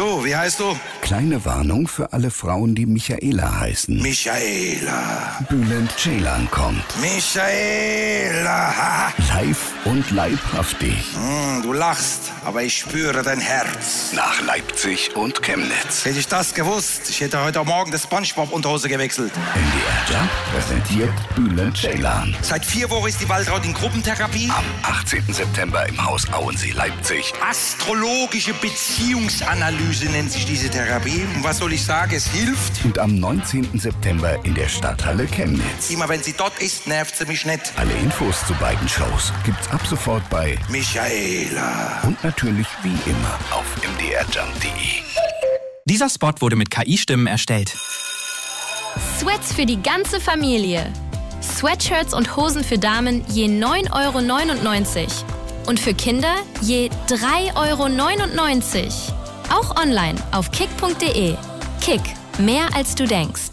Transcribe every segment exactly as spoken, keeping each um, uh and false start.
Du, wie heißt du? Kleine Warnung für alle Frauen, die Michaela heißen. Michaela. Bülent Ceylan kommt. Michaela. Live und leibhaftig. Mm, du lachst, aber ich spüre dein Herz. Nach Leipzig und Chemnitz. Hätte ich das gewusst, ich hätte heute Morgen das SpongeBob-Unterhose gewechselt. M D R Jump präsentiert Bülent Ceylan. Seit vier Wochen ist die Waltraud in Gruppentherapie. Am achtzehnten September im Haus Auensee, Leipzig. Astrologische Beziehungsanalyse nennt sich diese Therapie. Und was soll ich sagen, es hilft. Und am neunzehnten September in der Stadthalle Chemnitz. Immer wenn sie dort ist, nervt sie mich nicht. Alle Infos zu beiden Shows gibt's ab sofort bei Michaela. Und natürlich wie immer auf m d r jump punkt d e. Dieser Spot wurde mit K I-Stimmen erstellt. Sweats für die ganze Familie. Sweatshirts und Hosen für Damen je neun Euro neunundneunzig. Und für Kinder je drei Euro neunundneunzig. Auch online auf kick punkt de. Kick, mehr als du denkst.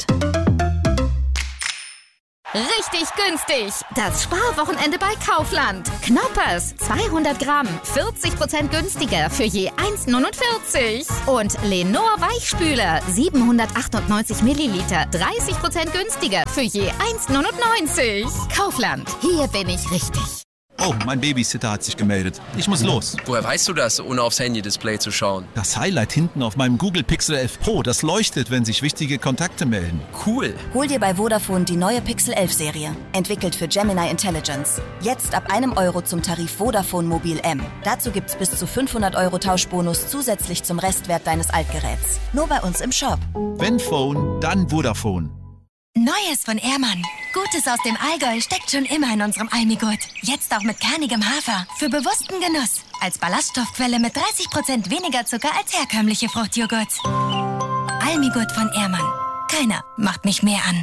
Richtig günstig. Das Sparwochenende bei Kaufland. Knoppers, zweihundert Gramm, vierzig Prozent günstiger für je eins Euro neunundvierzig. Und Lenor Weichspüler, siebenhundertachtundneunzig Milliliter, dreißig Prozent günstiger für je eins Euro neunundneunzig. Kaufland, hier bin ich richtig. Oh, mein Babysitter hat sich gemeldet. Ich muss los. Woher weißt du das, ohne aufs Handy-Display zu schauen? Das Highlight hinten auf meinem Google Pixel elf Pro, das leuchtet, wenn sich wichtige Kontakte melden. Cool. Hol dir bei Vodafone die neue Pixel elf Serie. Entwickelt für Gemini Intelligence. Jetzt ab einem Euro zum Tarif Vodafone Mobil M. Dazu gibt's bis zu fünfhundert Euro Tauschbonus zusätzlich zum Restwert deines Altgeräts. Nur bei uns im Shop. Wenn Phone, dann Vodafone. Neues von Ehrmann. Gutes aus dem Allgäu steckt schon immer in unserem Almigurt. Jetzt auch mit kernigem Hafer. Für bewussten Genuss. Als Ballaststoffquelle mit dreißig Prozent weniger Zucker als herkömmliche Fruchtjoghurt. Almigurt von Ehrmann. Keiner macht mich mehr an.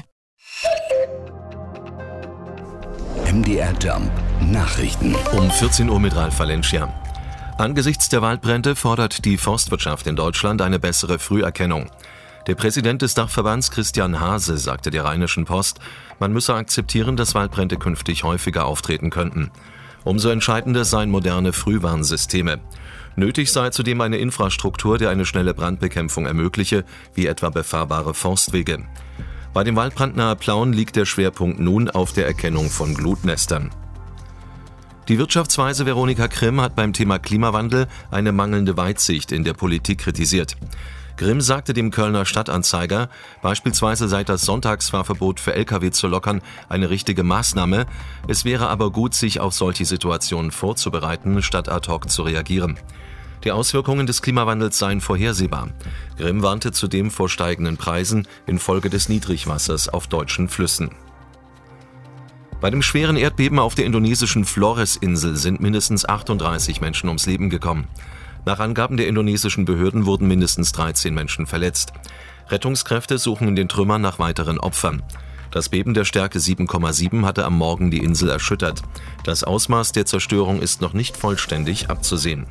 M D R Jump Nachrichten. Um vierzehn Uhr mit Ralf Valencia. Angesichts der Waldbrände fordert die Forstwirtschaft in Deutschland eine bessere Früherkennung. Der Präsident des Dachverbands Christian Hase sagte der Rheinischen Post, man müsse akzeptieren, dass Waldbrände künftig häufiger auftreten könnten. Umso entscheidender seien moderne Frühwarnsysteme. Nötig sei zudem eine Infrastruktur, die eine schnelle Brandbekämpfung ermögliche, wie etwa befahrbare Forstwege. Bei dem Waldbrand nahe Plauen liegt der Schwerpunkt nun auf der Erkennung von Glutnestern. Die Wirtschaftsweise Veronika Grimm hat beim Thema Klimawandel eine mangelnde Weitsicht in der Politik kritisiert. Grimm sagte dem Kölner Stadtanzeiger, beispielsweise sei das Sonntagsfahrverbot für L K W zu lockern eine richtige Maßnahme. Es wäre aber gut, sich auf solche Situationen vorzubereiten, statt ad hoc zu reagieren. Die Auswirkungen des Klimawandels seien vorhersehbar. Grimm warnte zudem vor steigenden Preisen infolge des Niedrigwassers auf deutschen Flüssen. Bei dem schweren Erdbeben auf der indonesischen Flores-Insel sind mindestens achtunddreißig Menschen ums Leben gekommen. Nach Angaben der indonesischen Behörden wurden mindestens dreizehn Menschen verletzt. Rettungskräfte suchen in den Trümmern nach weiteren Opfern. Das Beben der Stärke sieben Komma sieben hatte am Morgen die Insel erschüttert. Das Ausmaß der Zerstörung ist noch nicht vollständig abzusehen.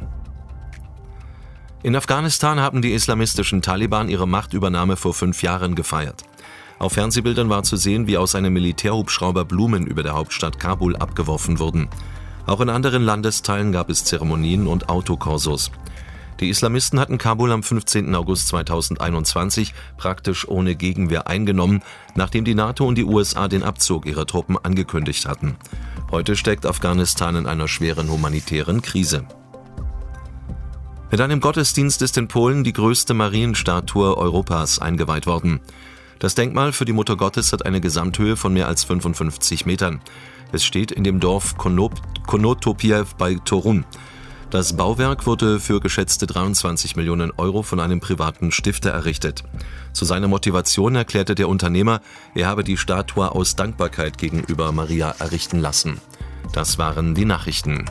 In Afghanistan haben die islamistischen Taliban ihre Machtübernahme vor fünf Jahren gefeiert. Auf Fernsehbildern war zu sehen, wie aus einem Militärhubschrauber Blumen über der Hauptstadt Kabul abgeworfen wurden. Auch in anderen Landesteilen gab es Zeremonien und Autokorsos. Die Islamisten hatten Kabul am fünfzehnten August zweitausendeinundzwanzig praktisch ohne Gegenwehr eingenommen, nachdem die NATO und die U S A den Abzug ihrer Truppen angekündigt hatten. Heute steckt Afghanistan in einer schweren humanitären Krise. Mit einem Gottesdienst ist in Polen die größte Marienstatue Europas eingeweiht worden. Das Denkmal für die Mutter Gottes hat eine Gesamthöhe von mehr als fünfundfünfzig Metern. Es steht in dem Dorf Konotopiew bei Torun. Das Bauwerk wurde für geschätzte dreiundzwanzig Millionen Euro von einem privaten Stifter errichtet. Zu seiner Motivation erklärte der Unternehmer, er habe die Statue aus Dankbarkeit gegenüber Maria errichten lassen. Das waren die Nachrichten.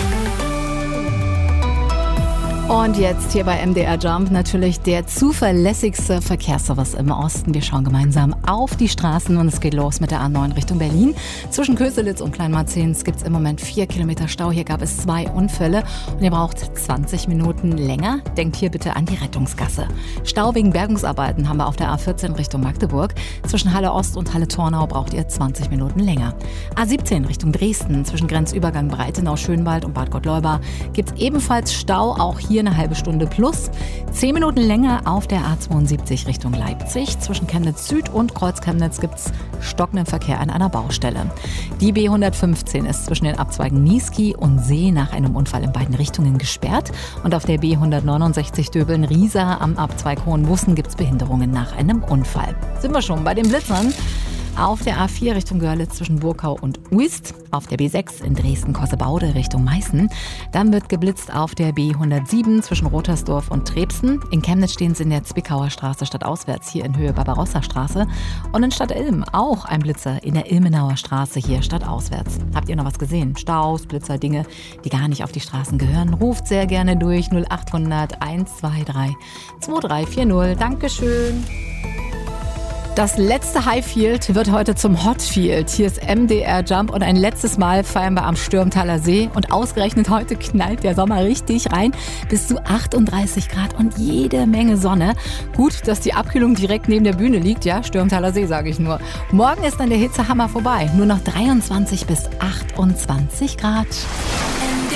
Und jetzt hier bei M D R Jump natürlich der zuverlässigste Verkehrsservice im Osten. Wir schauen gemeinsam auf die Straßen und es geht los mit der A neun Richtung Berlin. Zwischen Köselitz und Kleinmarzens gibt es im Moment vier Kilometer Stau. Hier gab es zwei Unfälle und ihr braucht zwanzig Minuten länger. Denkt hier bitte an die Rettungsgasse. Stau wegen Bergungsarbeiten haben wir auf der A vierzehn Richtung Magdeburg. Zwischen Halle Ost und Halle Tornau braucht ihr zwanzig Minuten länger. A siebzehn Richtung Dresden. Zwischen Grenzübergang Breitenau, Schönwald und Bad Gottleuba gibt es ebenfalls Stau. Auch hier vier eine halbe Stunde plus. Zehn Minuten länger auf der A zweiundsiebzig Richtung Leipzig. Zwischen Chemnitz Süd und Kreuzchemnitz gibt es stockenden Verkehr an einer Baustelle. Die B hundertfünfzehn ist zwischen den Abzweigen Niesky und See nach einem Unfall in beiden Richtungen gesperrt. Und auf der B hundertneunundsechzig Döbeln-Riesa am Abzweig Hohenbussen gibt es Behinderungen nach einem Unfall. Sind wir schon bei den Blitzern? Auf der A vier Richtung Görlitz zwischen Burkau und Uist, auf der B sechs in Dresden-Kossebaude Richtung Meißen. Dann wird geblitzt auf der B hundertsieben zwischen Rotersdorf und Trebsen. In Chemnitz stehen sie in der Zwickauer Straße stadtauswärts, hier in Höhe Barbarossa-Straße. Und in Stadtilm auch ein Blitzer in der Ilmenauer Straße, hier stadtauswärts. Habt ihr noch was gesehen? Staus, Blitzer, Dinge, die gar nicht auf die Straßen gehören? Ruft sehr gerne durch null achthundert eins zwei drei zwei drei vier null. Dankeschön. Das letzte Highfield wird heute zum Hotfield. Hier ist M D R Jump und ein letztes Mal feiern wir am Stürmtaler See. Und ausgerechnet heute knallt der Sommer richtig rein. Bis zu achtunddreißig Grad und jede Menge Sonne. Gut, dass die Abkühlung direkt neben der Bühne liegt. Ja, Stürmtaler See, sage ich nur. Morgen ist dann der Hitzehammer vorbei. Nur noch dreiundzwanzig bis achtundzwanzig Grad.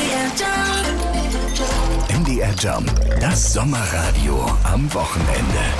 M D R Jump, das Sommerradio am Wochenende.